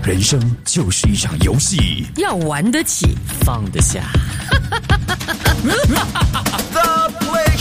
人生就是一场游戏， 要玩得起， 放得下。 The Play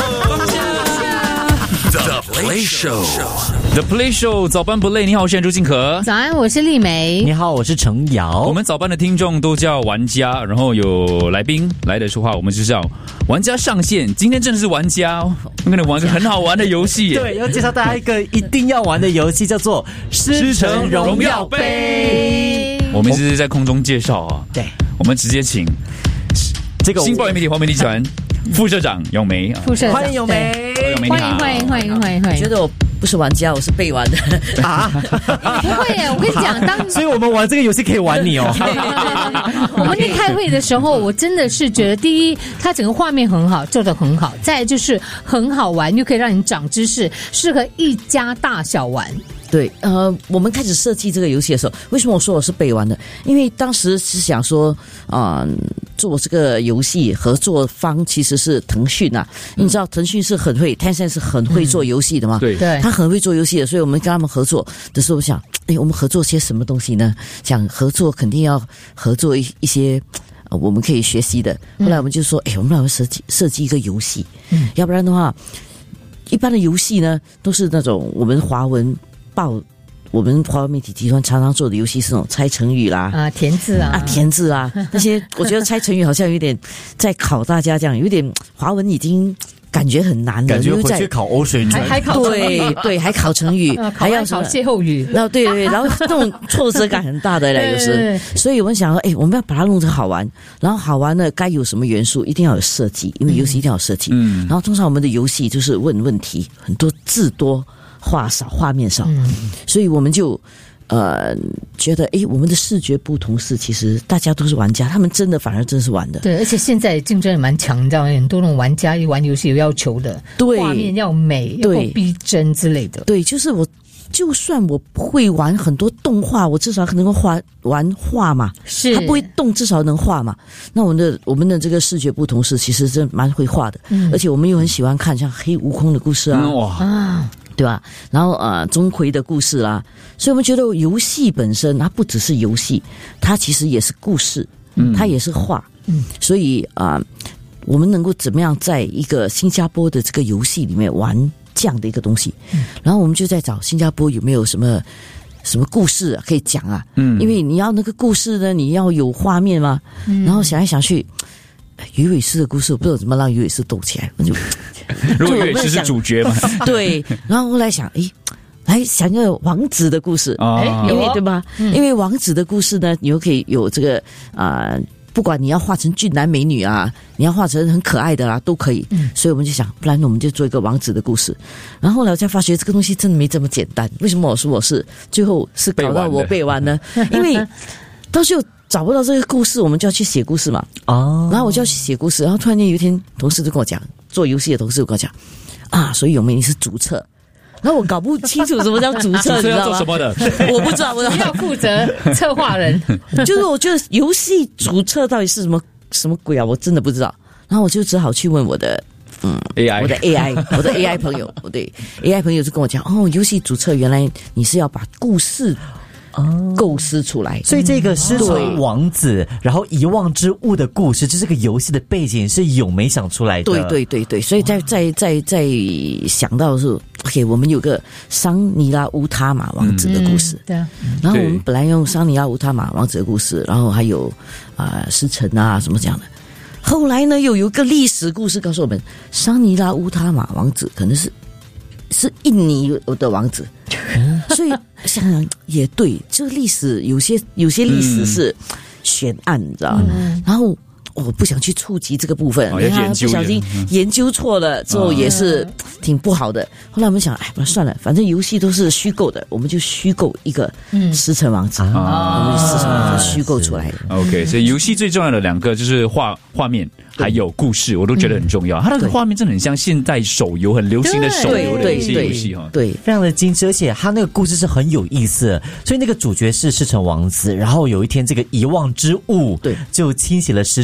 Show，The Play Show，The Play Show 早班不累。你好，我是朱敬可。 早安，我是丽梅。 你好，我是程瑶。 我们早班的听众都叫玩家，然后有来宾来的说话，我们就叫玩家上线。今天真的是玩家，我跟你玩个很好玩的游戏。 对，要介绍大家一个一定要玩的游戏，叫做狮城荣耀杯。 我们一直在空中介绍啊。 对， 我们直接请这个新报业媒体黄媒体集团副社长咏梅， 欢迎咏梅， 欢迎。 我觉得我不是玩家，我是被玩的啊！ 不会耶，我跟你讲， 所以我们玩这个游戏可以玩你哦。 我们那开会的时候，我真的是觉得，第一，它整个画面很好，做得很好；再来就是很好玩，又可以让你长知识，适合一家大小玩。 对，我们开始设计这个游戏的时候，为什么我说我是被玩的？因为当时是想说，做这个游戏合作方其实是腾讯啊。你知道腾讯是很会 ，Tencent 是很会做游戏的嘛？ 对， 他很会做游戏的，所以我们跟他们合作的时候，我想，我们合作些什么东西呢？想合作肯定要合作一些。我们可以学习的。后来我们就说，我们来设计一个游戏，要不然的话，一般的游戏呢都是那种我们华文媒体集团常常做的游戏是那种猜成语啦， 填字啊， 那些我觉得猜成语好像有点在考大家这样，有点华文已经感觉很难了， 感觉回去考欧水准， 还考对，还考成语，还要考歇后语， 然后对，然后这种挫折感很大的嘞，有时，所以我们想说，我们要把它弄成好玩，然后好玩呢，该有什么元素一定要有设计，因为游戏一定要有设计。然后通常我们的游戏就是问问题，很多字多话少，画面少，所以我们就觉得我们的视觉不同是其实大家都是玩家，他们反而真是玩的。 对，而且现在竞争也蛮强，你知道吗？很多那种玩家玩游戏有要求的， 对， 画面要美，要够逼真之类的。 对，就是就算我不会玩很多动画，我至少能够玩画嘛， 是， 他不会动，至少能画嘛。那我们的这个视觉不同是其实真蛮会画的，而且我们又很喜欢看像黑悟空的故事啊，对吧？然后钟馗的故事啦，所以我们觉得游戏本身它不只是游戏，它其实也是故事，它也是画，所以我们能够怎么样在一个新加坡的这个游戏里面玩这样的一个东西，然后我们就在找新加坡有没有什么故事可以讲啊？因为你要那个故事呢，你要有画面嘛。然后想来想去，鱼尾狮的故事我不知道怎么让鱼尾狮动起来， 如果鱼尾狮是主角嘛， 对。然后后来想，来想一个王子的故事，因为对吧？因为王子的故事呢，你又可以有这个不管你要画成俊男美女啊，你要画成很可爱的啦，都可以。所以我们就想，不然我们就做一个王子的故事。然后后来我才发觉这个东西真的没这么简单。为什么我说我是最后是搞到我背完呢？因为到时候找不到这个故事，我们就要去写故事嘛。然后我就要去写故事，然后突然间有一天，同事就跟我讲，做游戏的同事就跟我讲所以咏梅你是主策。然后我搞不清楚什么叫主策，你知道吗？ 要做什么的？ 我不知道， 要负责策划人， 就是我觉得游戏主策到底是什么鬼啊？我真的不知道。然后我就只好去问我的 AI， 我的 AI 朋友，对 AI 朋友就跟我讲，游戏主策原来你是要把故事构思出来， 所以这个狮城王子然后遗忘之物的故事，这个游戏的背景是咏梅想出来的。 对，所以在想到是 OK， 我们有个桑尼拉乌塔玛王子的故事， 对啊。 然后我们本来用桑尼拉乌塔玛王子的故事，然后还有狮城啊什么这样的。后来呢，又有一个历史故事告诉我们，桑尼拉乌塔玛王子可能是印尼的王子，所以想想也对，这个历史有些历史是悬案，你知道吗？然后我不想去触及这个部分，不小心研究错了之后也是挺不好的。后来我们想，算了，反正游戏都是虚构的，我们就虚构一个狮城王子，我们狮城王子虚构出来的。 OK， 所以游戏最重要的两个就是画面还有故事，我都觉得很重要。它那个画面真的很像现代手游很流行的手游的一些游戏哈， 对， 非常的精致，而且它那个故事是很有意思的。所以那个主角是狮城王子，然后有一天这个遗忘之物就侵袭了狮城。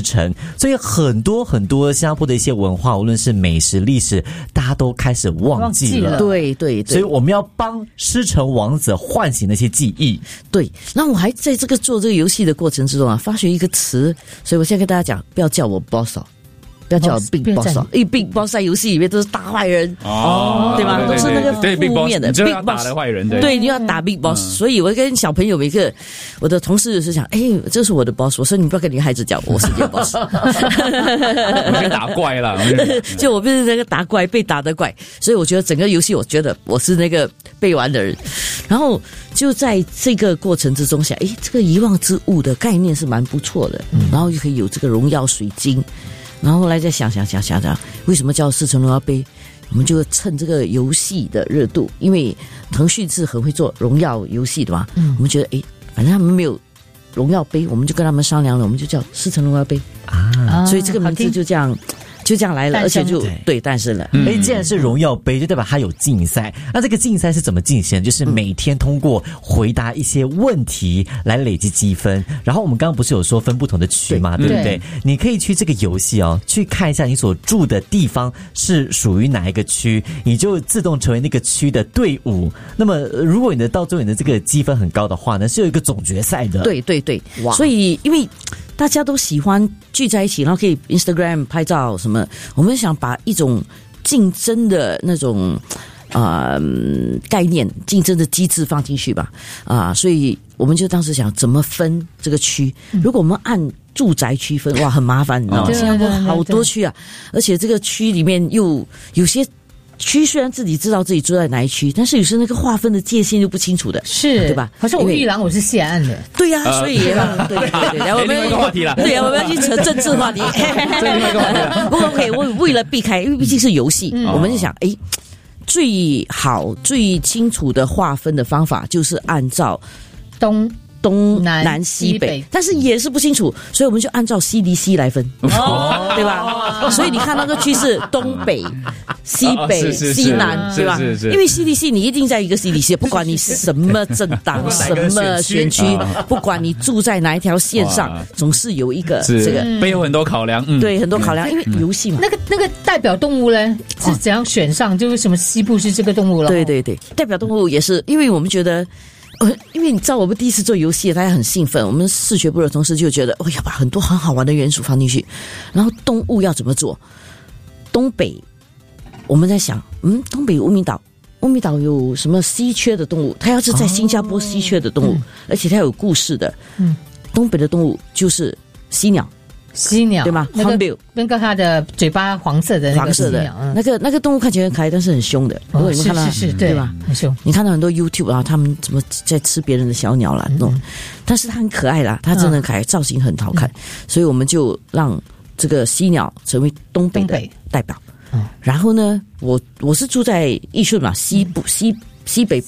城，所以很多新加坡的一些文化，无论是美食、历史，大家都开始忘记了。 对， 所以我们要帮狮城王子唤醒那些记忆。 对，那我还在这个做这个游戏的过程之中啊，发觉一个词，所以我现在跟大家讲，不要叫我 boss 不要叫我 Big Boss， 因为 Big Boss 在游戏里面都是大坏人对吧？都是那个负面的 Big Boss 的坏人， 对，你要打 Big Boss。所以我跟小朋友我的同事就是讲，这是我的 boss， 我说你不要跟你孩子讲我是你的 boss， 我去打怪了， 就我变成那个打怪被打的怪，所以我觉得整个游戏，我觉得我是那个被玩的人。然后就在这个过程之中想，这个遗忘之物的概念是蛮不错的，然后就可以有这个荣耀水晶。然后后来再想，为什么叫狮城荣耀杯？我们就趁这个游戏的热度，因为腾讯是很会做荣耀游戏的嘛，我们觉得反正他们没有荣耀杯，我们就跟他们商量了，我们就叫狮城荣耀杯所以这个名字就这样来了，而且就对诞生了。 既然是荣耀杯，就代表它有竞赛。那这个竞赛是怎么进行？就是每天通过回答一些问题来累积积分。然后我们刚刚不是有说分不同的区吗？对不对？你可以去这个游戏去看一下你所住的地方是属于哪一个区，你就自动成为那个区的队伍。那么如果你的到最后你的这个积分很高的话呢，是有一个总决赛的。 对，所以因为大家都喜欢聚在一起，然后可以 Instagram 拍照什么，我们想把一种竞争的那种概念、竞争的机制放进去吧所以我们就当时想怎么分这个区。如果我们按住宅区分，哇，很麻烦，你知道吗？新加坡好多区啊，而且这个区里面又有些区虽然自己知道自己住在哪一区，但是有时那个划分的界限又不清楚的， 是对吧？ 好像我玉兰我是西安的， 对呀，所以对，然后我们另外一个话题了， 对呀，我们要去扯政治话题， 这另外一个话题了。 不过可以为了避开，因为毕竟是游戏，我们就想，最好最清楚的划分的方法就是按照东南西北，但是也是不清楚，所以我们就按照 CDC 来分，对吧？所以你看那个区是东北、西北、西南，对吧？因为 CDC 你一定在一个 CDC， 不管你什么政党、什么选区，不管你住在哪一条线上，总是有一个这个背后很多考量， 对，很多考量，因为游戏嘛。 那个代表动物呢是怎样选上？就为什么西部是这个动物了？ 对，代表动物也是，因为我们觉得。因为你知道我们第一次做游戏，大家很兴奋，我们视觉部的同事就觉得要把很多很好玩的元素放进去，然后动物要怎么做？东北我们在想东北乌米岛有什么稀缺的动物？它要是在新加坡稀缺的动物，而且它有故事的东北的动物就是犀鸟对吗？ 那个它的嘴巴黄色的那个犀鸟， 那个动物看起来很可爱，但是很凶的。如果你们看到是对吧？ 很凶。 你看到很多 YouTube 他们怎么在吃别人的小鸟啦，但是它很可爱啦，它真的很可爱，造型很好看，所以我们就让这个犀鸟成为东北的代表。然后呢，我是住在义顺嘛，西北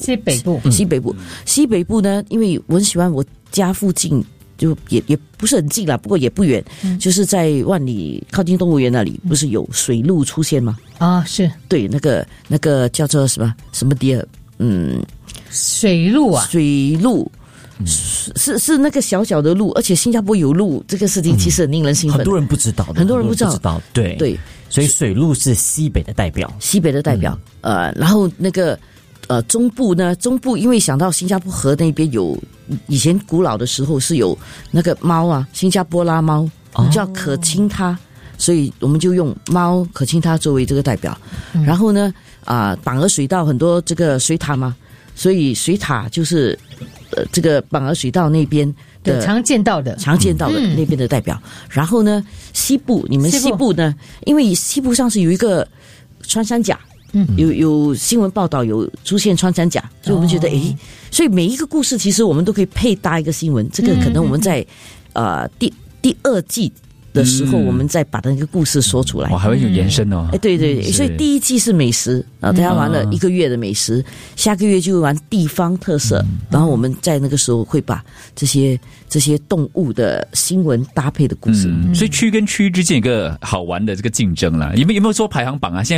部呢，因为我很喜欢我家附近。就也不是很近啦，不过也不远，就是在万里靠近动物园那里，不是有水鹿出现吗？ 是对，那个叫做什么迪尔， 水鹿啊， 水鹿。是那个小小的鹿，而且新加坡有鹿，这个事情其实很令人兴奋。 很多人不知道的， 很多人不知道， 对，所以水鹿是西北的代表，然后那个。中部因为想到新加坡河那边有以前古老的时候是有那个猫啊，新加坡拉猫叫可钦他，所以我们就用猫可钦他作为这个代表。然后呢榜鹅水道很多这个水塔嘛，所以水塔就是这个榜鹅水道那边的常见到的那边的代表。然后呢你们西部呢，因为西部上是有一个穿山甲。有新闻报道有出现穿山甲，所以我们觉得所以每一个故事其实我们都可以配搭一个新闻，这个可能我们在第二季的时候，我们再把那个故事说出来。 还会有延伸哦。 对，所以第一季是美食大家玩了1个月的美食，下个月就玩地方特色，然后我们在那个时候会把这些动物的新闻搭配的故事。 所以区跟区之间有一个好玩的这个竞争啦。有没有说排行榜啊？现在